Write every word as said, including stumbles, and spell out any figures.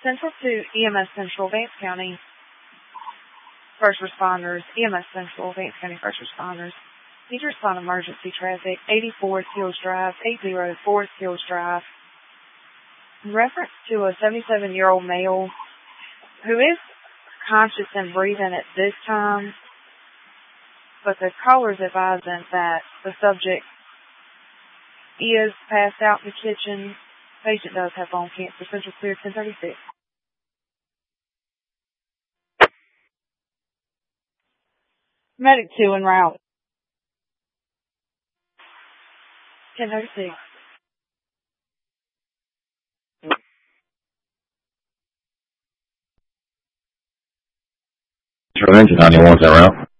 Central to E M S Central, Vance County First Responders, E M S Central, Vance County First Responders. Need to respond to emergency traffic, eighty-four Skills Drive, eight oh four Skills Drive. In reference to a seventy-seven-year-old male who is conscious and breathing at this time, but the caller is advising that the subject is passed out in the kitchen. Patient does have bone cancer. Central clear ten thirty-six. Medic two en route. ten thirty-six. Intervention ninety-one, is that route?